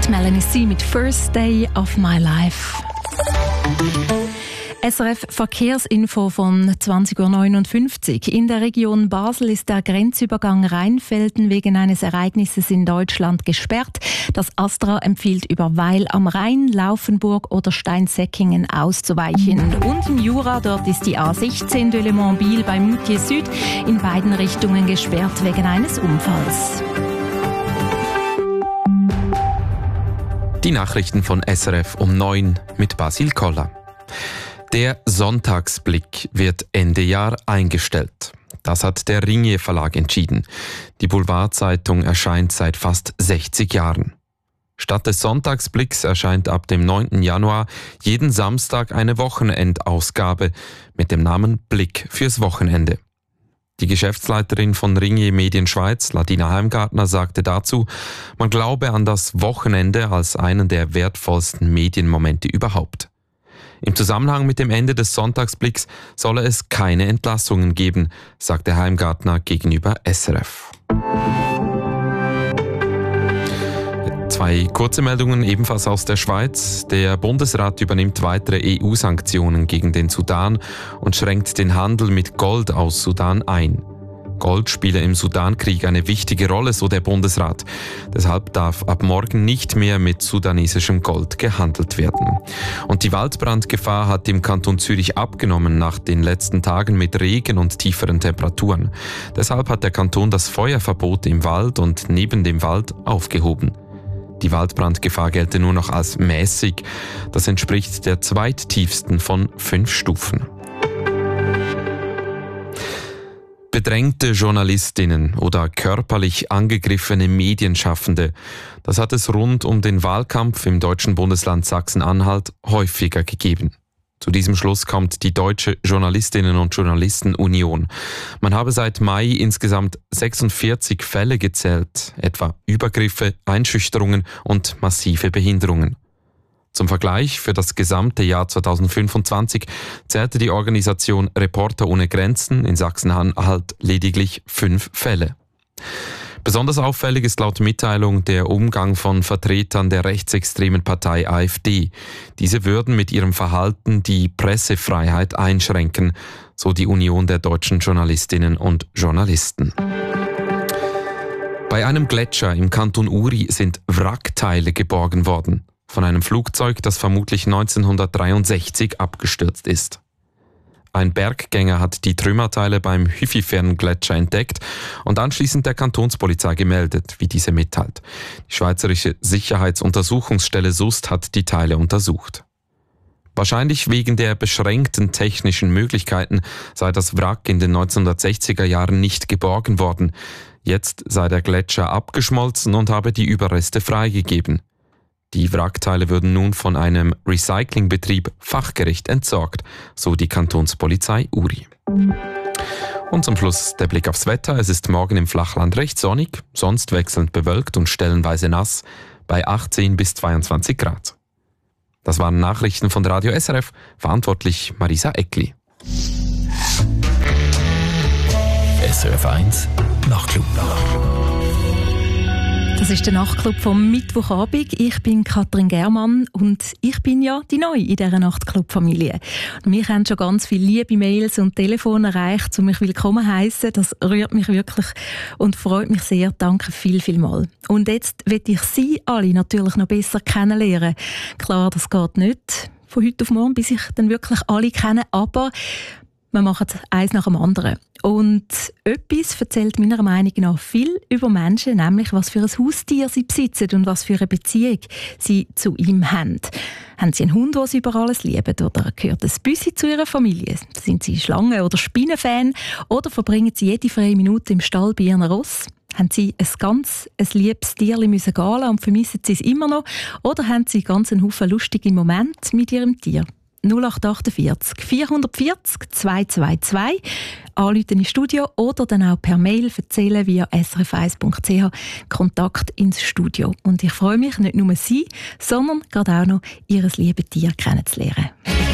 Zeit. Melanie C. mit First Day of My Life. SRF Verkehrsinfo von 20.59 Uhr. In der Region Basel ist der Grenzübergang Rheinfelden wegen eines Ereignisses in Deutschland gesperrt. Das ASTRA empfiehlt über Weil am Rhein, Laufenburg oder Steinsäckingen auszuweichen. Und im Jura, dort ist die A16 de Le Mans-Biel bei Moutier Süd in beiden Richtungen gesperrt wegen eines Unfalls. Die Nachrichten von SRF um 9 mit Basil Koller. Der Sonntagsblick wird Ende Jahr eingestellt. Das hat der Ringier Verlag entschieden. Die Boulevardzeitung erscheint seit fast 60 Jahren. Statt des Sonntagsblicks erscheint ab dem 9. Januar jeden Samstag eine Wochenendausgabe mit dem Namen Blick fürs Wochenende. Die Geschäftsleiterin von Ringier Medien Schweiz, Ladina Heimgartner, sagte dazu, man glaube an das Wochenende als einen der wertvollsten Medienmomente überhaupt. Im Zusammenhang mit dem Ende des Sonntagsblicks solle es keine Entlassungen geben, sagte Heimgartner gegenüber SRF. Zwei kurze Meldungen ebenfalls aus der Schweiz. Der Bundesrat übernimmt weitere EU-Sanktionen gegen den Sudan und schränkt den Handel mit Gold aus Sudan ein. Gold spiele im Sudankrieg eine wichtige Rolle, so der Bundesrat. Deshalb darf ab morgen nicht mehr mit sudanesischem Gold gehandelt werden. Und die Waldbrandgefahr hat im Kanton Zürich abgenommen nach den letzten Tagen mit Regen und tieferen Temperaturen. Deshalb hat der Kanton das Feuerverbot im Wald und neben dem Wald aufgehoben. Die Waldbrandgefahr gelte nur noch als mäßig. Das entspricht der zweittiefsten von 5 Stufen. Bedrängte Journalistinnen oder körperlich angegriffene Medienschaffende, das hat es rund um den Wahlkampf im deutschen Bundesland Sachsen-Anhalt häufiger gegeben. Zu diesem Schluss kommt die Deutsche Journalistinnen- und Journalistenunion. Man habe seit Mai insgesamt 46 Fälle gezählt, etwa Übergriffe, Einschüchterungen und massive Behinderungen. Zum Vergleich, für das gesamte Jahr 2025 zählte die Organisation Reporter ohne Grenzen in Sachsen-Anhalt lediglich 5 Fälle. Besonders auffällig ist laut Mitteilung der Umgang von Vertretern der rechtsextremen Partei AfD. Diese würden mit ihrem Verhalten die Pressefreiheit einschränken, so die Union der deutschen Journalistinnen und Journalisten. Bei einem Gletscher im Kanton Uri sind Wrackteile geborgen worden. Von einem Flugzeug, das vermutlich 1963 abgestürzt ist. Ein Berggänger hat die Trümmerteile beim Hüfifern-Gletscher entdeckt und anschließend der Kantonspolizei gemeldet, wie diese mitteilt. Die Schweizerische Sicherheitsuntersuchungsstelle SUST hat die Teile untersucht. Wahrscheinlich wegen der beschränkten technischen Möglichkeiten sei das Wrack in den 1960er Jahren nicht geborgen worden. Jetzt sei der Gletscher abgeschmolzen und habe die Überreste freigegeben. Die Wrackteile würden nun von einem Recyclingbetrieb fachgerecht entsorgt, so die Kantonspolizei Uri. Und zum Schluss der Blick aufs Wetter. Es ist morgen im Flachland recht sonnig, sonst wechselnd bewölkt und stellenweise nass, bei 18 bis 22 Grad. Das waren Nachrichten von Radio SRF, verantwortlich Marisa Eckli. SRF 1 Nachtclub. Das ist der Nachtclub vom Mittwochabend. Ich bin Katrin Germann und ich bin ja die Neue in dieser Nachtclub-Familie. Mich haben schon ganz viele liebe Mails und Telefone erreicht, um mich willkommen zu heissen. Das rührt mich wirklich und freut mich sehr. Danke viel mal. Und jetzt will ich Sie alle natürlich noch besser kennenlernen. Klar, das geht nicht von heute auf morgen, bis ich dann wirklich alle kenne, aber wir machen eins nach dem anderen. Und etwas erzählt meiner Meinung nach viel über Menschen, nämlich was für ein Haustier sie besitzen und was für eine Beziehung sie zu ihm haben. Haben sie einen Hund, den sie über alles lieben, oder gehört ein Büssi zu ihrer Familie? Sind sie Schlangen- oder Spinnenfan? Oder verbringen sie jede freie Minute im Stall bei ihren Ross? Haben sie ein liebes Tierchen müssen gehen lassen und vermissen sie es immer noch? Oder haben sie ganz einen Haufen lustige Momente mit ihrem Tier? 0848 440 222 anrufen ins Studio oder dann auch per Mail erzählen via srf1.ch Kontakt ins Studio. Und ich freue mich, nicht nur Sie, sondern gerade auch noch Ihr liebes Tier kennenzulernen.